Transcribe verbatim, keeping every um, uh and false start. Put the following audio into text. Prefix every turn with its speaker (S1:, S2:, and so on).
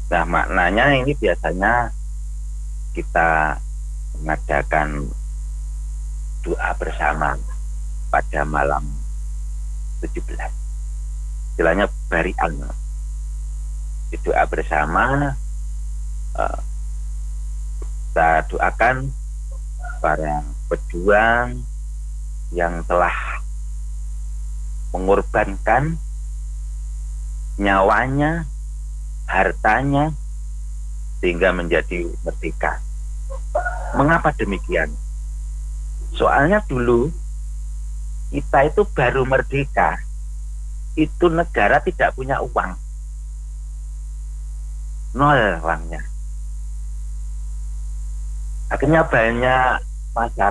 S1: Nah, maknanya ini biasanya kita mengadakan doa bersama pada malam tujuh belas. Istilahnya barian. Doa bersama, uh, kita doakan para pejuang yang telah mengorbankan nyawanya, hartanya, sehingga menjadi merdeka. Mengapa demikian? Soalnya dulu kita itu baru merdeka, itu negara tidak punya uang, nol uangnya. Akhirnya banyak masyarakat